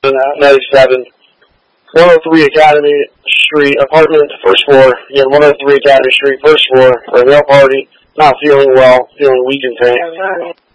97. 103 Academy Street, apartment, first floor. Again, 103 Academy Street, first floor, for a male party, not feeling well, feeling weak and faint.